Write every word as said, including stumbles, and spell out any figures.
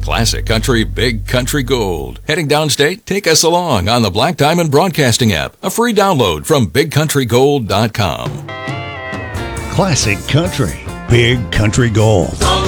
Classic Country, Big Country Gold. Heading downstate? Take us along on the Black Diamond Broadcasting app. A free download from big country gold dot com. Classic Country, Big Country Gold.